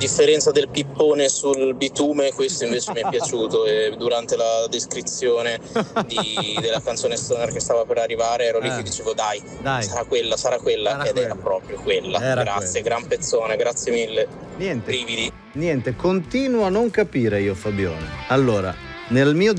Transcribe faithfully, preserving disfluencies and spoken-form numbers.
differenza del pippone sul bitume, questo invece mi è piaciuto, e durante la descrizione di, della canzone stoner che stava per arrivare ero lì Eh. che dicevo dai, Dai. sarà quella, sarà quella, Era ed quella. era proprio quella. Era Grazie, quella. gran pezzone, grazie mille. Niente, Brividi. niente, continuo a non capire io, Fabione. Allora, nel mio